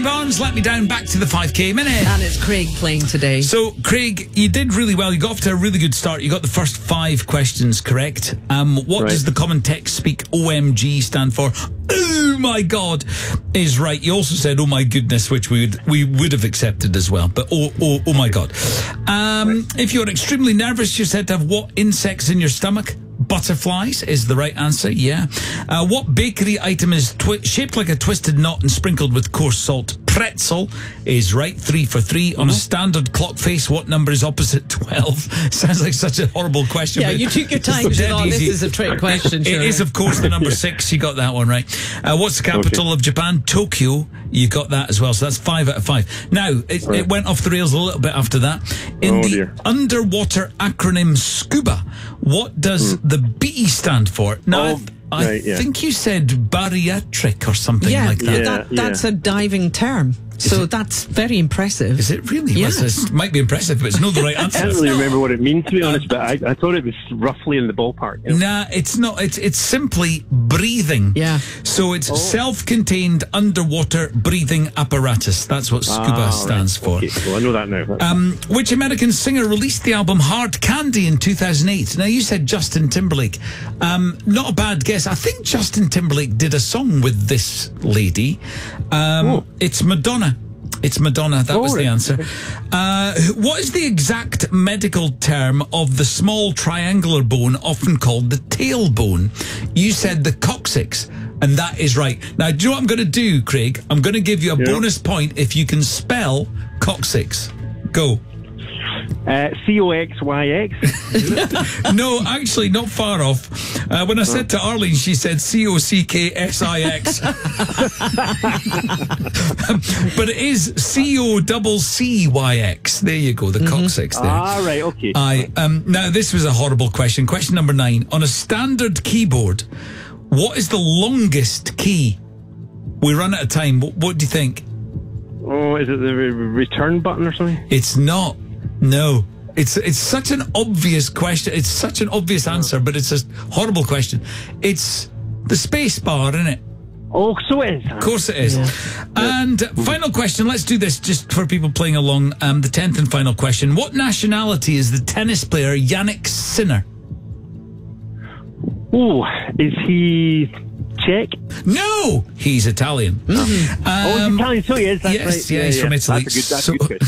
Barnes, Let Me Down, back to the 5K minute. And it's Craig playing today. So, Craig, you did really well. You got off to a really good start. You got the first 5 questions correct. What does the common text speak OMG stand for? Oh my God is right. You also said oh my goodness, which we would have accepted as well. But oh my God. If you're extremely nervous, you're said to have what insects in your stomach? Butterflies is the right answer, yeah. What bakery item is shaped like a twisted knot and sprinkled with coarse salt? Pretzel is right, 3 for 3. On a standard clock face, what number is opposite 12? Sounds like such a horrible question. Yeah, you took your time to thought this is a trick question. Sure. It is, of course, the number 6. You got that one right. What's the capital of Japan? Tokyo. You got that as well. So that's 5 out of 5. Now, it went off the rails a little bit after that. In the underwater acronym SCUBA, what does the B stand for? Now, I think you said bariatric or something like that. That's a diving term. So that's very impressive. Is it really? Yeah. Well, it might be impressive, but it's not the right answer. I don't really remember what it means, to be honest, but I thought it was roughly in the ballpark. You know? Nah, it's not. It's simply breathing. Yeah. So it's self-contained underwater breathing apparatus. That's what SCUBA stands for. Okay. Well, I know that now. Which American singer released the album Hard Candy in 2008? Now, you said Justin Timberlake. Not a bad guess. I think Justin Timberlake did a song with this lady. It's Madonna. It's Madonna. That was the answer. What is the exact medical term of the small triangular bone, often called the tailbone? You said the coccyx, and that is right. Now, do you know what I'm going to do, Craig? I'm going to give you a bonus point if you can spell coccyx. Go. COXYX. No, actually, not far off. When I said to Arlene, she said COCKSIX. But it is COCCYX. There you go, the coccyx there. Right, okay. Now, this was a horrible question. Question number 9. On a standard keyboard, what is the longest key? We run out of time. What do you think? Oh, is it the return button or something? It's not. No. It's such an obvious question. It's such an obvious answer, but it's a horrible question. It's the space bar, isn't it? Oh, so it is. Of course it is. Yeah. And final question. Let's do this just for people playing along. The 10th and final question. What nationality is the tennis player Yannick Sinner? Oh, is he Czech? No, he's Italian. He's Italian, so he is. That's right. Yeah, he's from Italy. That's a good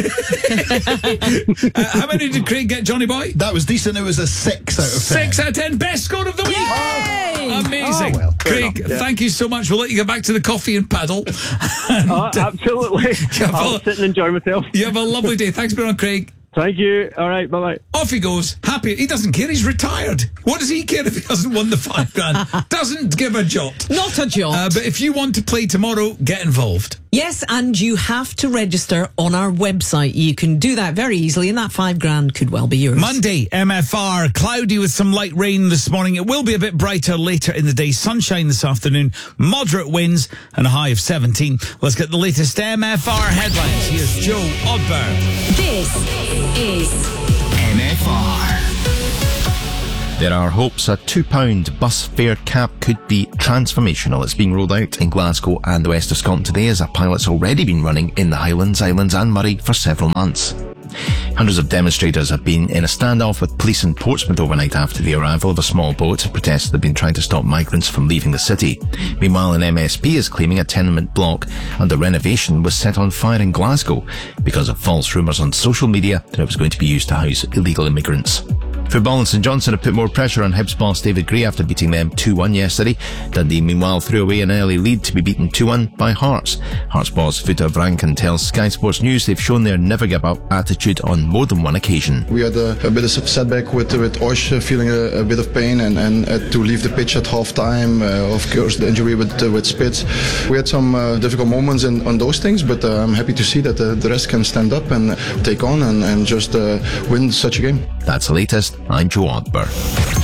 How many did Craig get, Johnny Boy? That was decent. It was a 6 out of 10. 6 out of 10. Best score of the week. Yay! Amazing. Oh, well, Craig, thank you so much. We'll let you get back to the coffee and paddle. Absolutely. I'll sit and enjoy myself. You have a lovely day. Thanks for being on, Craig. Thank you. All right, bye-bye. Off he goes. Happy. He doesn't care. He's retired. What does he care if he hasn't won the $5,000? Doesn't give a jot. Not a jot. But if you want to play tomorrow, get involved. Yes, and you have to register on our website. You can do that very easily, and that $5,000 could well be yours. Monday, MFR, cloudy with some light rain this morning. It will be a bit brighter later in the day. Sunshine this afternoon, moderate winds, and a high of 17. Let's get the latest MFR headlines. Here's Joe Odberg. This is MFR. There are hopes a £2 bus fare cap could be transformational. It's being rolled out in Glasgow and the west of Scotland today, as a pilot's already been running in the Highlands, Islands and Moray for several months. Hundreds of demonstrators have been in a standoff with police in Portsmouth overnight after the arrival of a small boat. Protesters have been trying to stop migrants from leaving the city. Meanwhile, an MSP is claiming a tenement block under renovation was set on fire in Glasgow because of false rumours on social media that it was going to be used to house illegal immigrants. Football and St Johnstone have put more pressure on Hibs boss David Gray after beating them 2-1 yesterday. Dundee, meanwhile, threw away an early lead to be beaten 2-1 by Hearts. Hearts boss Futa Vranken tells Sky Sports News they've shown their never-give-up attitude on more than one occasion. We had a bit of setback with Osh feeling a bit of pain and to leave the pitch at half-time. Of course, the injury with Spitz. We had some difficult moments on those things, but I'm happy to see that the rest can stand up and take on and just win such a game. That's the latest. I'm Joe Odberg.